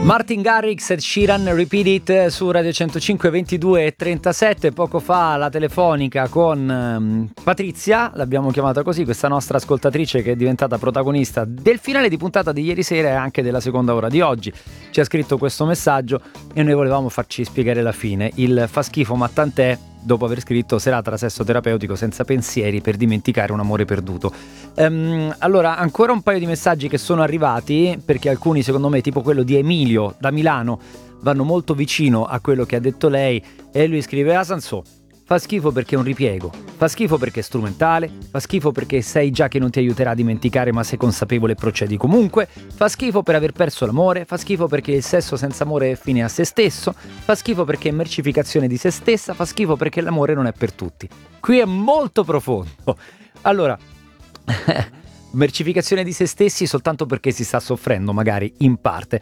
Martin Garrix e Sheeran, Repeat It su Radio 105, 22 e 37. Poco fa la telefonica con Patrizia, l'abbiamo chiamata così, questa nostra ascoltatrice che è diventata protagonista del finale di puntata di ieri sera e anche della seconda ora di oggi. Ci ha scritto questo messaggio e noi volevamo farci spiegare la fine. Il fa schifo ma tant'è, dopo aver scritto serata da sesso terapeutico senza pensieri per dimenticare un amore perduto. Allora, ancora un paio di messaggi che sono arrivati, perché alcuni secondo me, tipo quello di Emilio da Milano, vanno molto vicino a quello che ha detto lei, e lui scrive: Sansò, fa schifo perché è un ripiego, fa schifo perché è strumentale, fa schifo perché sai già che non ti aiuterà a dimenticare ma sei consapevole e procedi comunque, fa schifo per aver perso l'amore, fa schifo perché il sesso senza amore è fine a se stesso, fa schifo perché è mercificazione di se stessa, fa schifo perché l'amore non è per tutti. Qui è molto profondo. Allora, mercificazione di se stessi soltanto perché si sta soffrendo, magari in parte.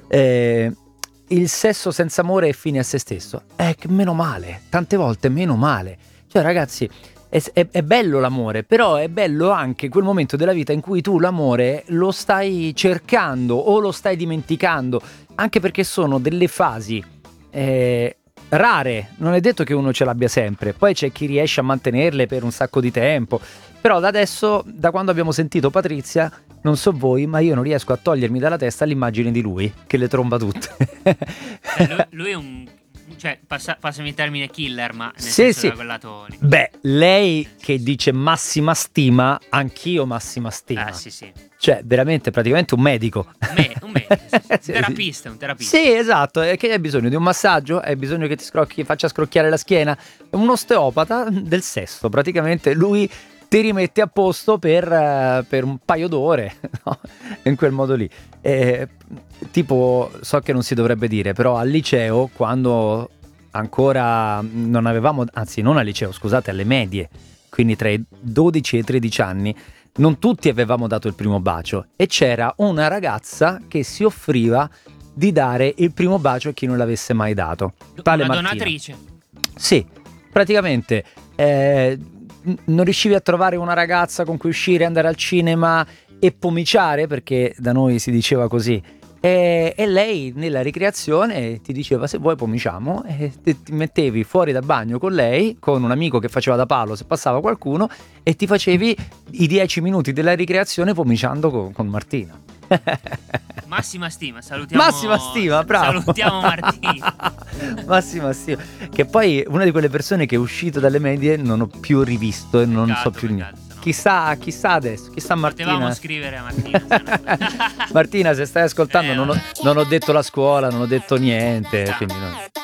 Il sesso senza amore è fine a se stesso. Meno male, tante volte meno male. Cioè ragazzi, è bello l'amore, però è bello anche quel momento della vita in cui tu l'amore lo stai cercando o lo stai dimenticando, anche perché sono delle fasi rare, non è detto che uno ce l'abbia sempre, poi c'è chi riesce a mantenerle per un sacco di tempo, però da adesso, da quando abbiamo sentito Patrizia, non so voi, ma io non riesco a togliermi dalla testa l'immagine di lui che le tromba tutte. Lui è un, cioè, passami il termine, killer, ma nel sì, senso sì. da quel lato lì. Beh, lei che dice massima stima, anch'io massima stima. Sì, sì. Cioè, veramente, praticamente un medico. Un medico, sì. Sì, Un terapista. Sì, esatto. E che hai bisogno di un massaggio? Hai bisogno che ti faccia scrocchiare la schiena? È un osteopata del sesso, praticamente. Lui ti rimette a posto per un paio d'ore, no? In quel modo lì. Tipo, so che non si dovrebbe dire, però al liceo, quando ancora non avevamo, anzi non al liceo, scusate, alle medie, quindi tra i 12 e i 13 anni, non tutti avevamo dato il primo bacio e c'era una ragazza che si offriva di dare il primo bacio a chi non l'avesse mai dato. Tale Una Martina. donatrice. Sì, praticamente non riuscivi a trovare una ragazza con cui uscire, andare al cinema e pomiciare, perché da noi si diceva così, e lei nella ricreazione ti diceva: se vuoi pomiciamo, e ti mettevi fuori da bagno con lei, con un amico che faceva da palo se passava qualcuno, e ti facevi i 10 minuti della ricreazione pomiciando con Martina. Massima stima, salutiamo. Massima stima, bravo. Salutiamo Martina. Massima stima. Che poi una di quelle persone che è uscito dalle medie non ho più rivisto e non so più niente. No. Chissà adesso, chissà Martina. Potevamo scrivere a Martina. Martina, se stai ascoltando, non ho detto la scuola, non ho detto niente, quindi no.